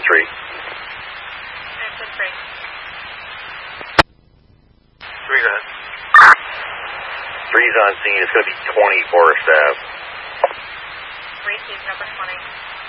Hampton 3. Hampton 3. 3, go ahead. 3's on scene. It's going to be 20 Forest Ave. Receive number 20.